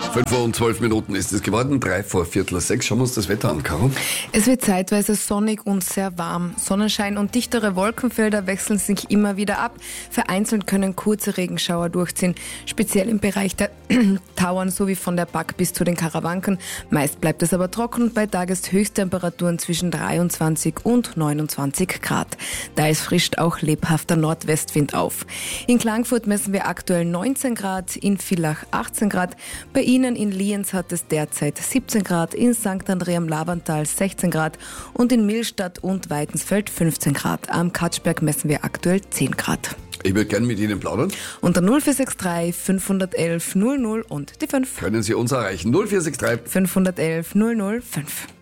5:12 ist es geworden, 5:45. Schauen wir uns das Wetter an, Caro. Es wird zeitweise sonnig und sehr warm. Sonnenschein und dichtere Wolkenfelder wechseln sich immer wieder ab. Vereinzelt können kurze Regenschauer durchziehen, speziell im Bereich der Tauern sowie von der Back bis zu den Karawanken. Meist bleibt es aber trocken bei Tageshöchsttemperaturen zwischen 23 und 29 Grad. Da es frischt auch lebhafter Nordwestwind auf. In Klagenfurt messen wir aktuell 19 Grad, in Villach 18 Grad. Bei Ihnen in Lienz hat es derzeit 17 Grad, in St. André am Lavantal 16 Grad und in Millstatt und Weitensfeld 15 Grad. Am Katschberg messen wir aktuell 10 Grad. Ich würde gerne mit Ihnen plaudern. Unter 0463 511 00 und die 5. Können Sie uns erreichen? 0463 511 005.